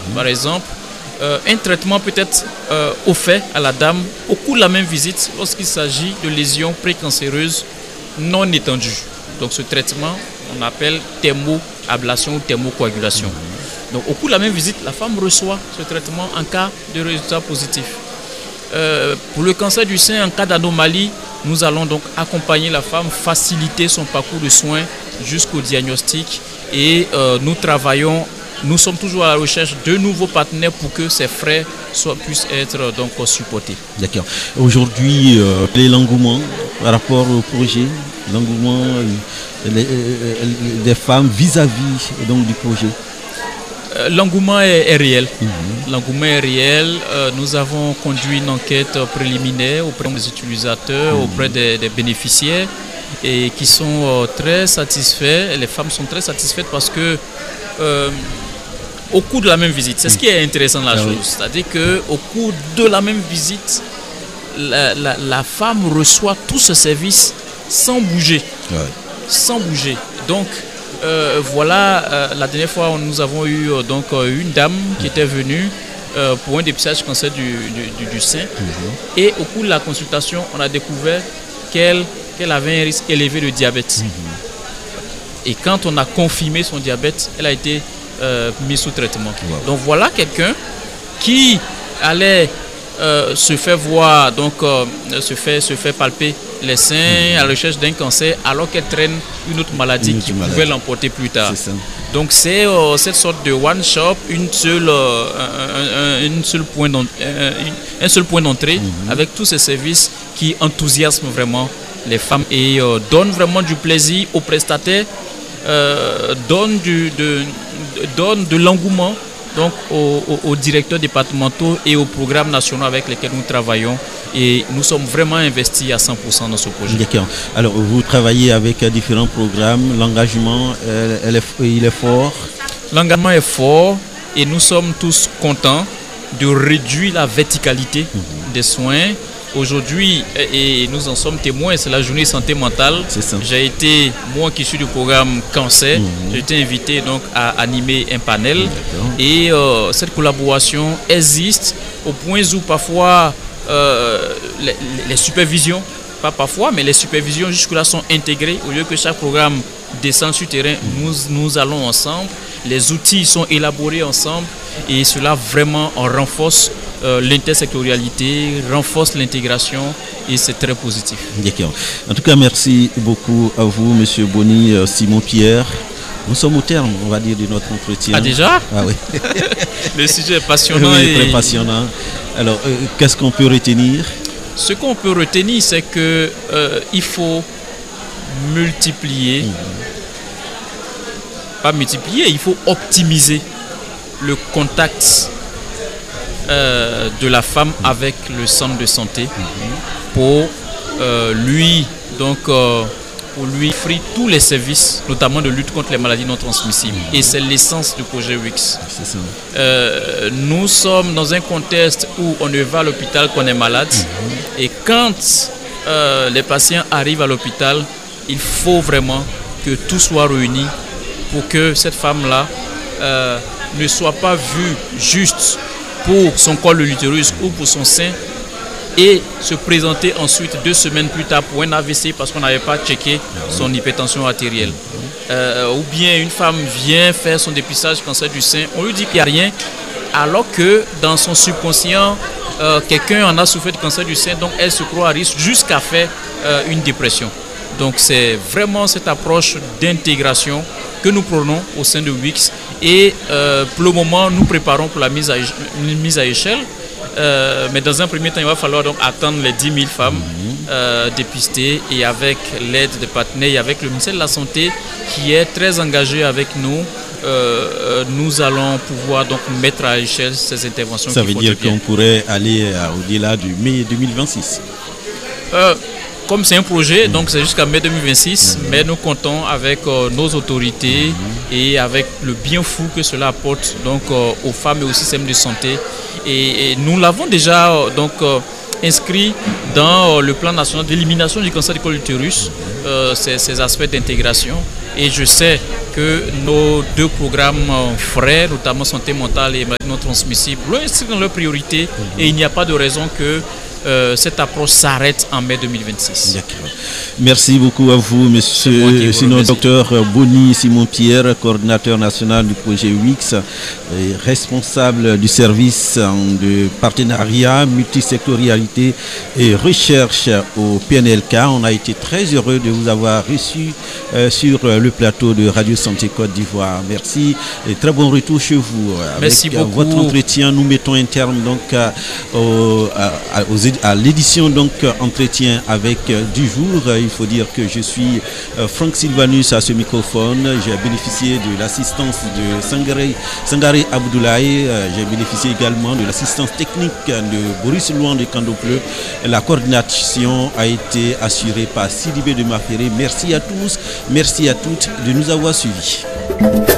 Par exemple, un traitement peut être offert à la dame au cours de la même visite lorsqu'il s'agit de lésions précancéreuses non étendues. Donc ce traitement, on appelle thermoablation ou thermocoagulation. Donc au cours de la même visite, la femme reçoit ce traitement en cas de résultat positif. Pour le cancer du sein, en cas d'anomalie, nous allons donc accompagner la femme, faciliter son parcours de soins jusqu'au diagnostic et nous sommes toujours à la recherche de nouveaux partenaires pour que ces frais puissent être donc supportés. D'accord. Aujourd'hui, quel est l'engouement par rapport au projet, l'engouement des femmes vis-à-vis donc du projet? L'engouement est réel. L'engouement est réel. Nous avons conduit une enquête préliminaire auprès des utilisateurs, auprès des bénéficiaires et qui sont très satisfaits. Les femmes sont très satisfaites parce que au cours de la même visite, c'est ce qui est intéressant dans la chose. C'est-à-dire qu'au cours de la même visite, la femme reçoit tout ce service sans bouger. Sans bouger. Donc, la dernière fois, nous avons eu une dame qui était venue pour un dépistage du cancer du sein. Et au cours de la consultation, on a découvert qu'elle avait un risque élevé de diabète. Et quand on a confirmé son diabète, elle a été mise sous traitement. Donc voilà quelqu'un qui allait se fait voir, donc se fait palper les seins à la recherche d'un cancer alors qu'elle traîne une autre maladie qui pouvait l'emporter plus tard. Donc c'est cette sorte de one shop, un seul point d'entrée avec tous ces services qui enthousiasment vraiment les femmes et donnent vraiment du plaisir aux prestataires, donnent de l'engouement donc aux directeurs départementaux et aux programmes nationaux avec lesquels nous travaillons et nous sommes vraiment investis à 100% dans ce projet. D'accord. Alors vous travaillez avec différents programmes, l'engagement il est fort. L'engagement est fort et nous sommes tous contents de réduire la verticalité des soins. Aujourd'hui, et nous en sommes témoins, c'est la journée santé mentale. J'ai été, moi qui suis du programme cancer, j'ai été invité donc à animer un panel. Et cette collaboration existe au point où parfois les supervisions, pas parfois, mais les supervisions jusque-là sont intégrées. Au lieu que chaque programme descende sur terrain, nous allons ensemble. Les outils sont élaborés ensemble et cela vraiment renforce l'intersectorialité, renforce l'intégration et c'est très positif. D'accord. En tout cas, merci beaucoup à vous, Monsieur Boni, Simon Pierre. Nous sommes au terme, on va dire, de notre entretien. Ah déjà? Ah oui. Le sujet est passionnant. Oui, très passionnant. Alors, qu'est-ce qu'on peut retenir? Ce qu'on peut retenir, c'est que il faut multiplier, pas multiplier, il faut optimiser le contact de la femme avec le centre de santé pour lui offrir tous les services, notamment de lutte contre les maladies non transmissibles. Et c'est l'essence du projet WIX. Nous sommes dans un contexte où on ne va à l'hôpital qu'on est malade. Et quand les patients arrivent à l'hôpital, il faut vraiment que tout soit réuni pour que cette femme-là ne soit pas vue juste pour son col de l'utérus ou pour son sein et se présenter ensuite 2 semaines plus tard pour un AVC parce qu'on n'avait pas checké son hypertension artérielle. Ou bien une femme vient faire son dépistage cancer du sein, on lui dit qu'il n'y a rien alors que dans son subconscient, quelqu'un en a souffert de cancer du sein, donc elle se croit à risque jusqu'à faire une dépression. Donc c'est vraiment cette approche d'intégration que nous prenons au sein de WIX et pour le moment nous préparons pour la mise à échelle. Mais dans un premier temps, il va falloir donc attendre les 10 000 femmes dépistées et avec l'aide des partenaires et avec le ministère de la Santé qui est très engagé avec nous, nous allons pouvoir donc mettre à échelle ces interventions. Ça veut dire qu'on pourrait aller au-delà du mai 2026 Comme c'est un projet, donc c'est jusqu'à mai 2026, mais nous comptons avec nos autorités et avec le bien fou que cela apporte donc, aux femmes et au système de santé. Et nous l'avons déjà inscrit dans le plan national d'élimination du cancer du col de l'utérus ces aspects d'intégration. Et je sais que nos 2 programmes frères, notamment santé mentale et maladie non transmissible, sont dans leur priorité et il n'y a pas de raison que cette approche s'arrête en mai 2026. D'accord. Merci beaucoup à vous, monsieur, sinon docteur Boni Simon-Pierre, coordinateur national du projet WIX, responsable du service de partenariat, multisectorialité et recherche au PNLK. On a été très heureux de vous avoir reçu sur le plateau de Radio Santé Côte d'Ivoire. Merci et très bon retour chez vous. Merci beaucoup. Votre entretien, nous mettons un terme donc à l'édition donc entretien avec du jour. Il faut dire que je suis Franck Sylvanus à ce microphone. J'ai bénéficié de l'assistance de Sangaré Abdoulaye. J'ai bénéficié également de l'assistance technique de Boris Louan de Candopleu. La coordination a été assurée par Sidibé de Maféré. Merci à tous, merci à toutes de nous avoir suivis.